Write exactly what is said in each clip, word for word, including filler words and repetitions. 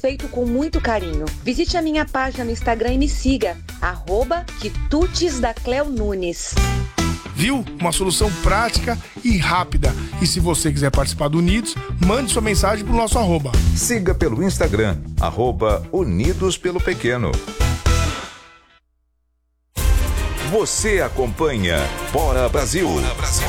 feito com muito carinho. Visite a minha página no Instagram e me siga, arroba Quitutes da Cleo Nunes. Viu? Uma solução prática e rápida. E se você quiser participar do Unidos, mande sua mensagem pro nosso arroba. Siga pelo Instagram, arroba Unidos pelo Pequeno. Você acompanha Bora Brasil. Bora Brasil.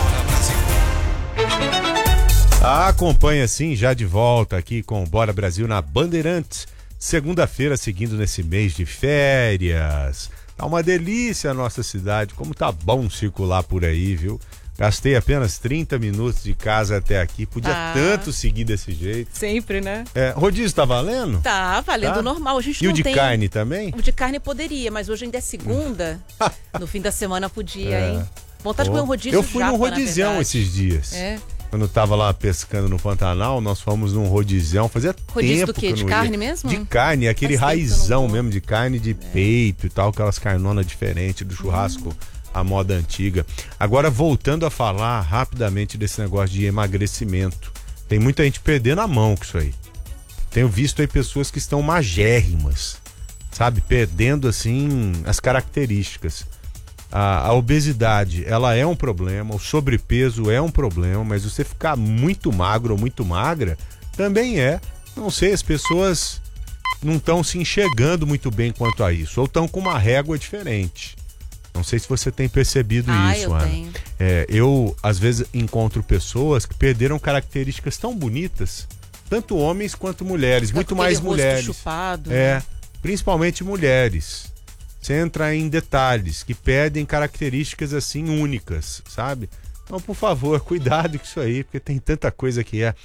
Ah, acompanha sim, já de volta aqui com Bora Brasil na Bandeirantes. Segunda-feira, seguindo nesse mês de férias. Tá uma delícia a nossa cidade, como tá bom circular por aí, viu? Gastei apenas trinta minutos de casa até aqui, podia ah, tanto seguir desse jeito. Sempre, né? É, rodízio tá valendo? Tá valendo tá? normal, a gente e não o de tem... carne também? O de carne poderia, mas hoje ainda é segunda, no fim da semana podia, é. hein? Vontade oh. de comer um rodízio Eu fui japa, num rodizão esses dias. É. Quando eu tava lá pescando no Pantanal, nós fomos num rodizão, fazia rodízio tempo do quê? que eu De não carne ia. mesmo? De carne, aquele raizão mesmo, de carne de é. peito e tal, aquelas carnonas diferentes do churrasco, hum. a moda antiga. Agora, voltando a falar rapidamente desse negócio de emagrecimento, tem muita gente perdendo a mão com isso aí. Tenho visto aí pessoas que estão magérrimas, sabe? Perdendo, assim, as características. A, a obesidade, ela é um problema, o sobrepeso é um problema, mas você ficar muito magro ou muito magra também é. Não sei, as pessoas não estão se enxergando muito bem quanto a isso, ou estão com uma régua diferente. Não sei se você tem percebido ah, isso, eu Ana. Tenho. É, eu, às vezes, encontro pessoas que perderam características tão bonitas, tanto homens quanto mulheres, tá muito mais mulheres. Chupado, é, né? Principalmente mulheres. Você entra em detalhes que perdem características assim únicas, sabe? Então, por favor, cuidado com isso aí, porque tem tanta coisa que é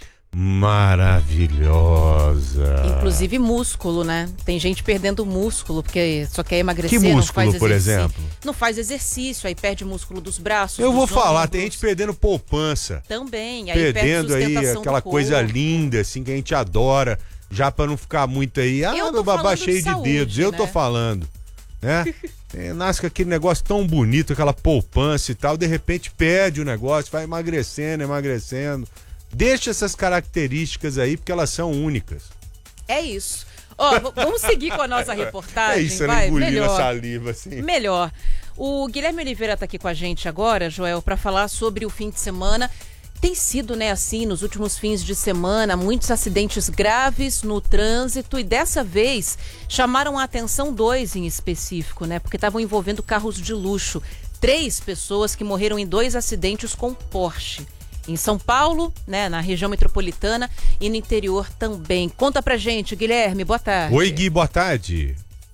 maravilhosa. Inclusive músculo, né? Tem gente perdendo músculo porque só quer emagrecer. Que músculo, não faz por exemplo? Não faz exercício, aí perde músculo dos braços. Eu dos vou falar, ombros. tem gente perdendo poupança. Também, aí perdendo perde aí aquela coisa linda, assim, que a gente adora, já pra não ficar muito aí, ah, meu babá cheio de, saúde, de dedos. Eu né? tô falando. Né? É, nasce com aquele negócio tão bonito, aquela poupança e tal, de repente perde o negócio, vai emagrecendo, emagrecendo. Deixa essas características aí, porque elas são únicas. É isso. Ó, oh, vamos seguir com a nossa reportagem. É isso, vai, engolindo melhor. a saliva, assim. Melhor. O Guilherme Oliveira tá aqui com a gente agora, Joel, para falar sobre o fim de semana. Tem sido, né, assim, nos últimos fins de semana, muitos acidentes graves no trânsito e dessa vez chamaram a atenção dois em específico, né, porque estavam envolvendo carros de luxo. Três pessoas que morreram em dois acidentes com Porsche. Em São Paulo, né, na região metropolitana e no interior também. Conta pra gente, Guilherme, boa tarde. Oi, Gui, boa tarde.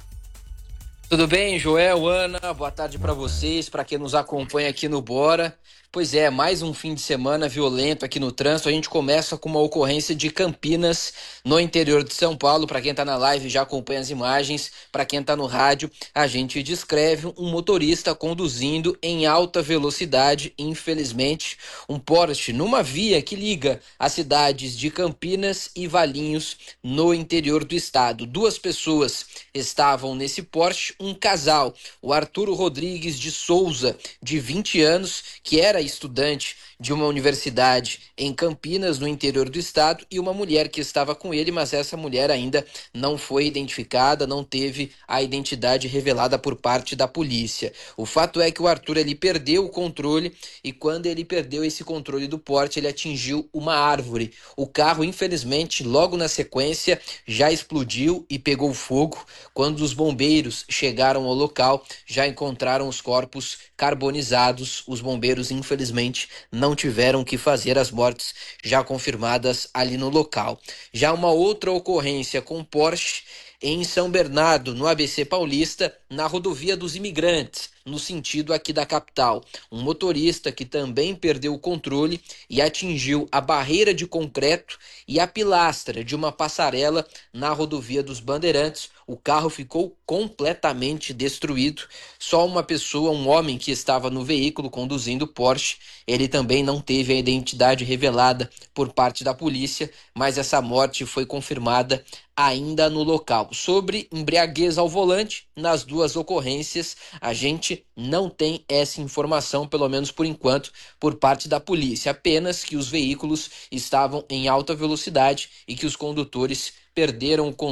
Tudo bem, Joel, Ana, boa tarde para vocês, para quem nos acompanha aqui no Bora. Pois é, mais um fim de semana violento aqui no trânsito. A gente começa com uma ocorrência de Campinas, no interior de São Paulo. Para quem tá na live já acompanha as imagens, para quem tá no rádio, a gente descreve um motorista conduzindo em alta velocidade, infelizmente, um Porsche numa via que liga as cidades de Campinas e Valinhos, no interior do estado. Duas pessoas estavam nesse Porsche, um casal, o Arturo Rodrigues de Souza, de vinte anos, que era estudante de uma universidade em Campinas, no interior do estado, e uma mulher que estava com ele, mas essa mulher ainda não foi identificada, não teve a identidade revelada por parte da polícia. O fato é que o Arthur ele perdeu o controle e quando ele perdeu esse controle do Porsche, ele atingiu uma árvore. O carro, infelizmente, logo na sequência, já explodiu e pegou fogo. Quando os bombeiros chegaram ao local, já encontraram os corpos carbonizados. Os bombeiros, infelizmente, não tiveram que fazer as mortes já confirmadas ali no local. Já uma outra ocorrência com Porsche em São Bernardo, no A B C Paulista, na rodovia dos Imigrantes, no sentido aqui da capital. Um motorista que também perdeu o controle e atingiu a barreira de concreto e a pilastra de uma passarela na rodovia dos Bandeirantes. O carro ficou completamente destruído. Só uma pessoa, um homem que estava no veículo conduzindo o Porsche, ele também não teve a identidade revelada por parte da polícia, mas essa morte foi confirmada ainda no local. Sobre embriaguez ao volante, nas duas ocorrências, a gente não tem essa informação, pelo menos por enquanto, por parte da polícia. Apenas que os veículos estavam em alta velocidade e que os condutores perderam o controle